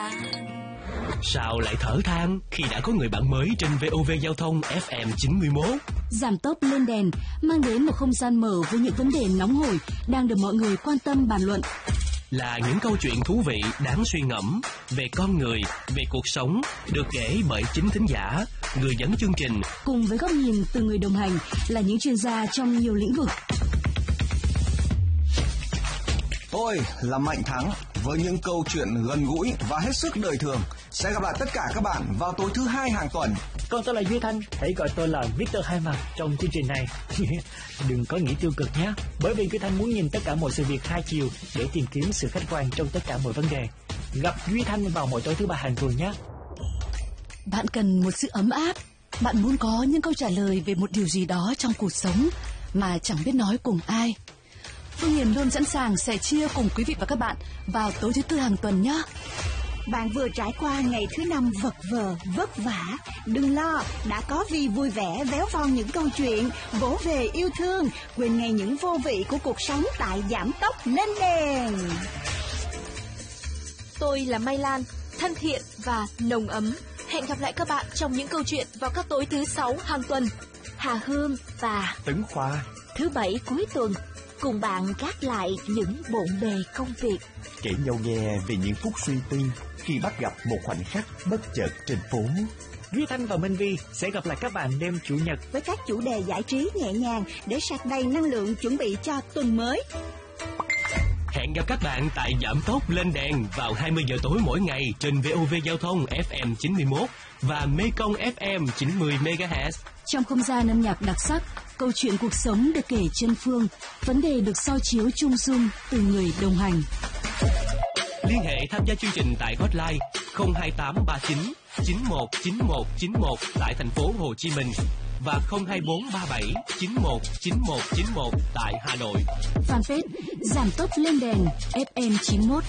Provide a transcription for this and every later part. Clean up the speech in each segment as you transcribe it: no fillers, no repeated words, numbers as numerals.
Sao lại thở than khi đã có người bạn mới trên VOV Giao thông FM 91? Giảm tốc lên đèn mang đến một không gian mở với những vấn đề nóng hổi đang được mọi người quan tâm bàn luận. Là những câu chuyện thú vị đáng suy ngẫm về con người, về cuộc sống, được kể bởi chính thính giả, người dẫn chương trình. Cùng với góc nhìn từ người đồng hành là những chuyên gia trong nhiều lĩnh vực. Tôi là Mạnh Thắng với những câu chuyện gần gũi và hết sức đời thường. Sẽ gặp lại tất cả các bạn vào tối thứ Hai hàng tuần. Còn tôi là Duy Thanh, hãy gọi tôi là Victor Hai Mặt trong chương trình này. Đừng có nghĩ tiêu cực nhé, bởi vì Duy Thanh muốn nhìn tất cả mọi sự việc hai chiều để tìm kiếm sự khách quan trong tất cả mọi vấn đề. Gặp Duy Thanh vào mỗi tối thứ Ba hàng tuần nhé. Bạn cần một sự ấm áp, bạn muốn có những câu trả lời về một điều gì đó trong cuộc sống mà chẳng biết nói cùng ai. Phương Hiền luôn sẵn sàng sẻ chia cùng quý vị và các bạn vào tối thứ Tư hàng tuần nhé. Bạn vừa trải qua ngày thứ Năm vật vờ, vất vả. Đừng lo, đã có Vi vui vẻ véo von những câu chuyện, vỗ về yêu thương, quên ngay những vô vị của cuộc sống tại Giảm tốc lên đèn. Tôi là Mai Lan, thân thiện và nồng ấm. Hẹn gặp lại các bạn trong những câu chuyện vào các tối thứ Sáu hàng tuần. Hà Hương và Tấn Khoa thứ Bảy cuối tuần cùng bạn gác lại những bộn bề công việc, kể nhau nghe về những phút suy tư khi bắt gặp một khoảnh khắc bất chợt trên phố. Duy Thanh và Minh Vi sẽ gặp lại các bạn đêm Chủ nhật với các chủ đề giải trí nhẹ nhàng để sạc đầy năng lượng chuẩn bị cho tuần mới. Hẹn gặp các bạn tại Giảm tốc lên đèn vào 20 giờ tối mỗi ngày trên VOV Giao thông FM 91 và Mekong FM 90 MHz. Trong không gian âm nhạc đặc sắc, câu chuyện cuộc sống được kể trên phương, vấn đề được soi chiếu chung dung từ người đồng hành. Liên hệ tham gia chương trình tại hotline 02839 919191 tại thành phố Hồ Chí Minh và 02437 919191 tại Hà Nội. Fanpage Giảm tốc lên đèn FM 91.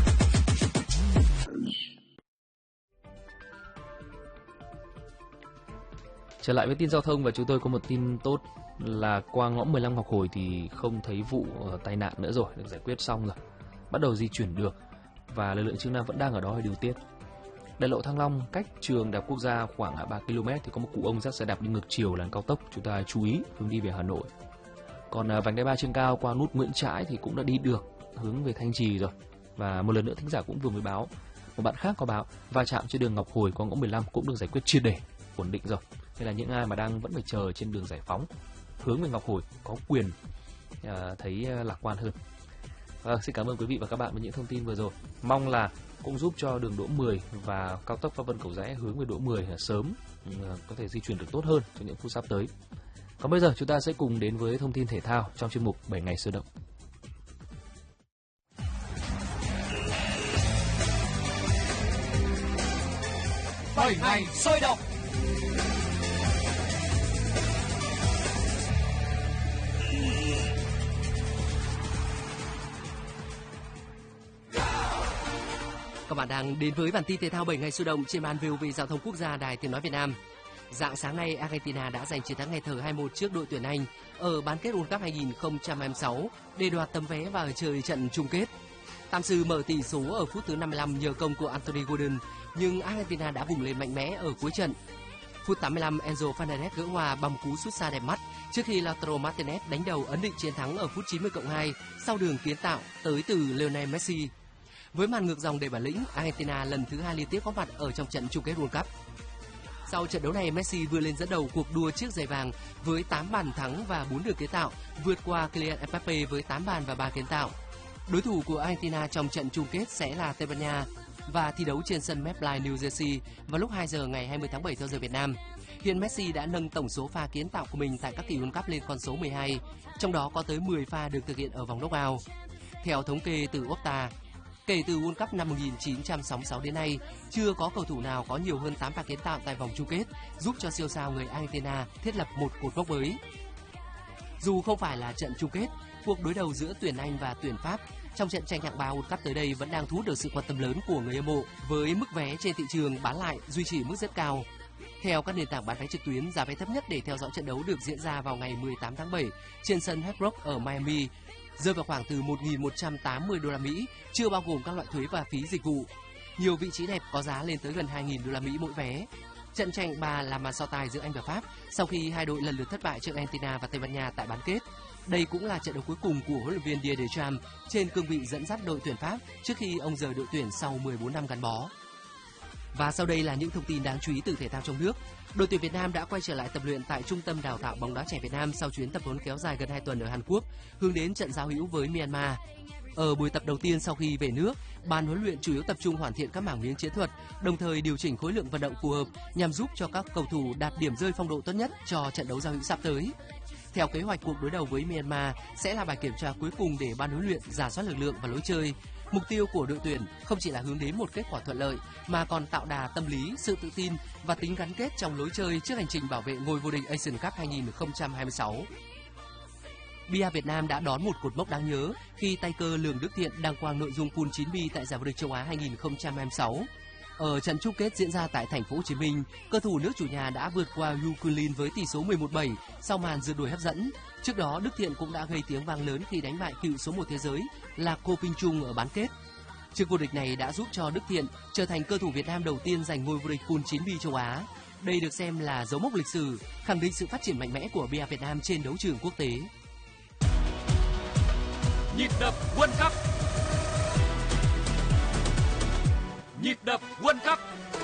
Trở lại với tin giao thông và chúng tôi có một tin tốt là qua ngõ 15 Ngọc Hồi thì không thấy vụ tai nạn nữa rồi, được giải quyết xong rồi. Bắt đầu di chuyển được và lực lượng chức năng vẫn đang ở đó để điều tiết. Đại lộ Thăng Long cách trường Đại học Quốc gia khoảng 3 km thì có một cụ ông dắt xe đạp đi ngược chiều làn cao tốc, chúng ta chú ý hướng đi về Hà Nội. Còn vành đai 3 trên cao qua nút Nguyễn Trãi thì cũng đã đi được hướng về Thanh Trì rồi. Và một lần nữa thính giả cũng vừa mới báo, một bạn khác có báo va chạm trên đường Ngọc Hồi qua ngõ 15 cũng được giải quyết triệt để, ổn định rồi. Nên là những ai mà đang vẫn phải chờ trên đường Giải Phóng hướng về Ngọc Hồi có quyền thấy lạc quan hơn. Xin cảm ơn quý vị và các bạn với những thông tin vừa rồi. Mong là cũng giúp cho đường Đỗ 10 và cao tốc Pháp Vân Cầu Giẽ hướng về Đỗ 10 sớm có thể di chuyển được tốt hơn trong những phút sắp tới. Còn bây giờ chúng ta sẽ cùng đến với thông tin thể thao trong chuyên mục 7 ngày sôi động. Bảy ngày sôi động. Các bạn đang đến với bản tin thể thao 7 ngày sôi động trên ban VOV Giao thông Quốc gia Đài Tiếng nói Việt Nam. Rạng sáng nay, Argentina đã giành chiến thắng nghẹt thở 2-1 trước đội tuyển Anh ở bán kết World Cup 2026 để đoạt tấm vé vào chơi trận chung kết. Tam sư mở tỷ số ở phút thứ 55 nhờ công của Anthony Gordon, nhưng Argentina đã vùng lên mạnh mẽ ở cuối trận. Phút 85, Enzo Fernandez gỡ hòa bằng cú sút xa đẹp mắt trước khi Lautaro Martinez đánh đầu ấn định chiến thắng ở phút 90+2 sau đường kiến tạo tới từ Lionel Messi. Với màn ngược dòng đầy bản lĩnh, Argentina lần thứ 2 liên tiếp có mặt ở trong trận chung kết World Cup. Sau trận đấu này, Messi vươn lên dẫn đầu cuộc đua chiếc giày vàng với 8 bàn thắng và 4 đường kiến tạo, vượt qua Kylian Mbappe với 8 bàn và 3 kiến tạo. Đối thủ của Argentina trong trận chung kết sẽ là Tây Ban Nha và thi đấu trên sân MetLife New Jersey vào lúc 2 giờ ngày 20 tháng 7 theo giờ Việt Nam. Hiện Messi đã nâng tổng số pha kiến tạo của mình tại các kỳ World Cup lên con số 12, trong đó có tới 10 pha được thực hiện ở vòng knock-out. Theo thống kê từ Opta, kể từ World Cup năm 1966 đến nay, chưa có cầu thủ nào có nhiều hơn 8 pha kiến tạo tại vòng chung kết, giúp cho siêu sao người Argentina thiết lập một cột mốc mới. Dù không phải là trận chung kết, cuộc đối đầu giữa tuyển Anh và tuyển Pháp trong trận tranh hạng 3 World Cup tới đây vẫn đang thu hút được sự quan tâm lớn của người hâm mộ, với mức vé trên thị trường bán lại duy trì mức rất cao. Theo các nền tảng bán vé trực tuyến, giá vé thấp nhất để theo dõi trận đấu được diễn ra vào ngày 18 tháng 7 trên sân Hard Rock ở Miami, rơi vào khoảng từ 1.180 đô la Mỹ, chưa bao gồm các loại thuế và phí dịch vụ. Nhiều vị trí đẹp có giá lên tới gần 2.000 đô la Mỹ mỗi vé. Trận tranh 3 là màn so tài giữa Anh và Pháp sau khi hai đội lần lượt thất bại trước Argentina và Tây Ban Nha tại bán kết. Đây cũng là trận đấu cuối cùng của huấn luyện viên Didier Deschamps trên cương vị dẫn dắt đội tuyển Pháp trước khi ông rời đội tuyển sau 14 năm gắn bó. Và sau đây là những thông tin đáng chú ý từ thể thao trong nước. Đội tuyển Việt Nam đã quay trở lại tập luyện tại Trung tâm Đào tạo bóng đá trẻ Việt Nam sau chuyến tập huấn kéo dài gần 2 tuần ở Hàn Quốc, hướng đến trận giao hữu với Myanmar. Ở buổi tập đầu tiên sau khi về nước, ban huấn luyện chủ yếu tập trung hoàn thiện các mảng miếng chiến thuật, đồng thời điều chỉnh khối lượng vận động phù hợp nhằm giúp cho các cầu thủ đạt điểm rơi phong độ tốt nhất cho trận đấu giao hữu sắp tới. Theo kế hoạch, cuộc đối đầu với Myanmar sẽ là bài kiểm tra cuối cùng để ban huấn luyện rà soát lực lượng và lối chơi. Mục tiêu của đội tuyển không chỉ là hướng đến một kết quả thuận lợi mà còn tạo đà tâm lý, sự tự tin và tính gắn kết trong lối chơi trước hành trình bảo vệ ngôi vô địch Asian Cup 2026. Bia Việt Nam đã đón một cột mốc đáng nhớ khi tay cơ Lường Đức Thiện đăng quang nội dung pool 9B tại giải vô địch châu Á 2026. Ở trận chung kết diễn ra tại thành phố Hồ Chí Minh, cơ thủ nước chủ nhà đã vượt qua Ukraine với tỷ số 11-7 sau màn rượt đuổi hấp dẫn. Trước đó, Đức Thiện cũng đã gây tiếng vang lớn khi đánh bại cựu số 1 thế giới là Ko Ping Chung ở bán kết. Chức vô địch này đã giúp cho Đức Thiện trở thành cơ thủ Việt Nam đầu tiên giành ngôi vô địch pool 9B châu Á. Đây được xem là dấu mốc lịch sử, khẳng định sự phát triển mạnh mẽ của bia Việt Nam trên đấu trường quốc tế. Nhịp đập World Cup. Nhịp đập World Cup.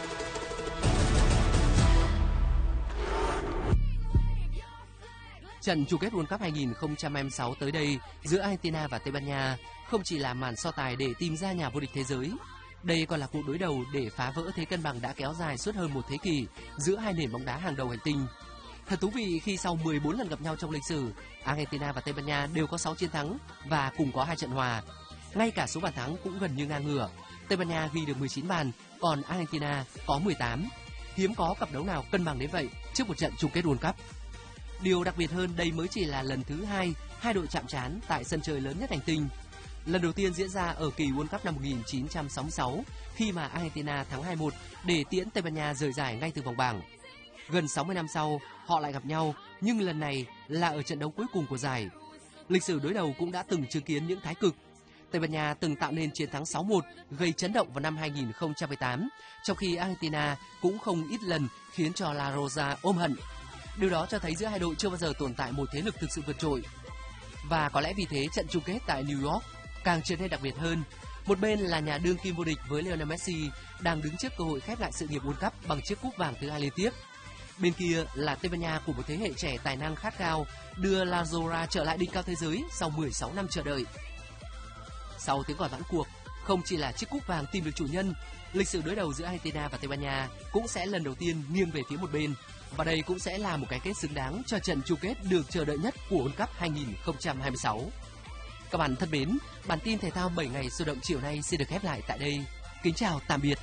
Trận chung kết World Cup 2026 tới đây giữa Argentina và Tây Ban Nha không chỉ là màn so tài để tìm ra nhà vô địch thế giới. Đây còn là cuộc đối đầu để phá vỡ thế cân bằng đã kéo dài suốt hơn một thế kỷ giữa hai nền bóng đá hàng đầu hành tinh. Thật thú vị khi sau 14 lần gặp nhau trong lịch sử, Argentina và Tây Ban Nha đều có 6 chiến thắng và cùng có 2 trận hòa. Ngay cả số bàn thắng cũng gần như ngang ngửa. Tây Ban Nha ghi được 19 bàn, còn Argentina có 18. Hiếm có cặp đấu nào cân bằng đến vậy trước một trận chung kết World Cup. Điều đặc biệt hơn, đây mới chỉ là lần thứ 2 hai đội chạm trán tại sân chơi lớn nhất hành tinh. Lần đầu tiên diễn ra ở kỳ World Cup năm 1966 khi mà Argentina thắng 2-1 để tiễn Tây Ban Nha rời giải ngay từ vòng bảng. Gần 60 năm sau, họ lại gặp nhau, nhưng lần này là ở trận đấu cuối cùng của giải. Lịch sử đối đầu cũng đã từng chứng kiến những thái cực. Tây Ban Nha từng tạo nên chiến thắng 6-1 gây chấn động vào năm 2018, trong khi Argentina cũng không ít lần khiến cho La Rosa ôm hận. Điều đó cho thấy giữa hai đội chưa bao giờ tồn tại một thế lực thực sự vượt trội. Và có lẽ vì thế trận chung kết tại New York càng trở nên đặc biệt hơn. Một bên là nhà đương kim vô địch với Lionel Messi đang đứng trước cơ hội khép lại sự nghiệp World Cup bằng chiếc cúp vàng thứ 2 liên tiếp. Bên kia là Tây Ban Nha của một thế hệ trẻ tài năng khát khao đưa La Rosa trở lại đỉnh cao thế giới sau 16 năm chờ đợi. Sau tiếng còi vãn cuộc, không chỉ là chiếc cúp vàng tìm được chủ nhân, lịch sử đối đầu giữa Argentina và Tây Ban Nha cũng sẽ lần đầu tiên nghiêng về phía một bên. Và đây cũng sẽ là một cái kết xứng đáng cho trận chung kết được chờ đợi nhất của World Cup 2026. Các bạn thân mến, bản tin thể thao 7 ngày sôi động chiều nay xin được khép lại tại đây. Kính chào tạm biệt.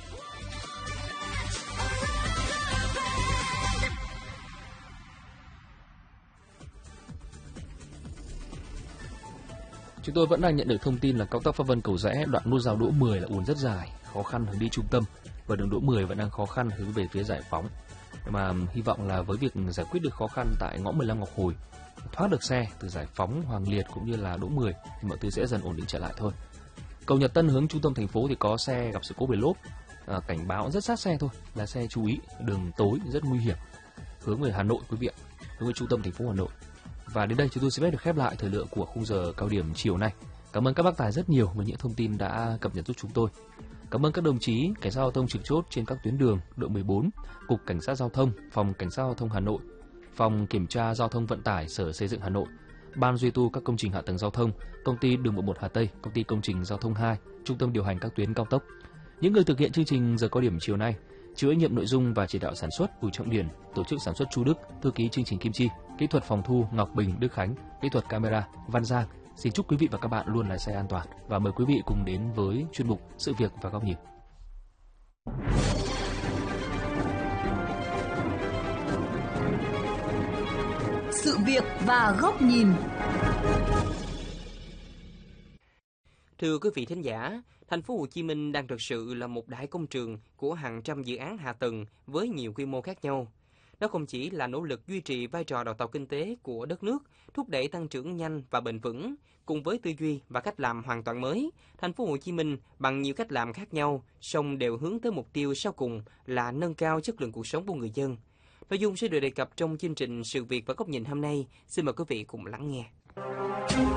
Chúng tôi vẫn đang nhận được thông tin là cao tốc Pháp Vân Cầu Giẽ đoạn nút giao đỗ 10 là ùn rất dài, khó khăn hướng đi trung tâm, và đường đỗ 10 vẫn đang khó khăn hướng về phía Giải Phóng. Mà hy vọng là với việc giải quyết được khó khăn tại ngõ 15 Ngọc Hồi, thoát được xe từ Giải Phóng, Hoàng Liệt cũng như là đỗ 10 thì mọi thứ sẽ dần ổn định trở lại thôi. Cầu Nhật Tân hướng trung tâm thành phố thì có xe gặp sự cố về lốp, cảnh báo rất sát xe thôi, là xe chú ý, đường tối rất nguy hiểm, hướng về Hà Nội quý vị ạ, hướng về trung tâm thành phố Hà Nội. Và đến đây chúng tôi sẽ phép được khép lại thời lượng của khung giờ cao điểm chiều nay. Cảm ơn các bác tài rất nhiều với những thông tin đã cập nhật giúp chúng tôi. Cảm ơn các đồng chí cảnh sát giao thông trực chốt trên các tuyến đường, đội 14, Cục Cảnh sát Giao thông, Phòng Cảnh sát Giao thông Hà Nội, Phòng Kiểm tra Giao thông Vận tải Sở Xây dựng Hà Nội, Ban duy tu các công trình hạ tầng giao thông, Công ty Đường bộ 1 Hà Tây, Công ty Công trình Giao thông 2, Trung tâm điều hành các tuyến cao tốc. Những người thực hiện chương trình giờ cao điểm chiều nay, chịu trách nhiệm nội dung và chỉ đạo sản xuất Bùi Trọng Điển, tổ chức sản xuất Chu Đức, thư ký chương trình Kim Chi, kỹ thuật phòng thu Ngọc Bình, Đức Khánh, kỹ thuật camera Văn Giang. Xin chúc quý vị và các bạn luôn lái xe an toàn và mời quý vị cùng đến với chuyên mục Sự việc và góc nhìn. Sự việc và góc nhìn. Thưa quý vị thính giả, thành phố Hồ Chí Minh đang thực sự là một đại công trường của hàng trăm dự án hạ tầng với nhiều quy mô khác nhau. Đó không chỉ là nỗ lực duy trì vai trò đầu tàu kinh tế của đất nước, thúc đẩy tăng trưởng nhanh và bền vững, cùng với tư duy và cách làm hoàn toàn mới, thành phố Hồ Chí Minh bằng nhiều cách làm khác nhau, song đều hướng tới mục tiêu sau cùng là nâng cao chất lượng cuộc sống của người dân. Nội dung sẽ được đề cập trong chương trình Sự việc và góc nhìn hôm nay. Xin mời quý vị cùng lắng nghe.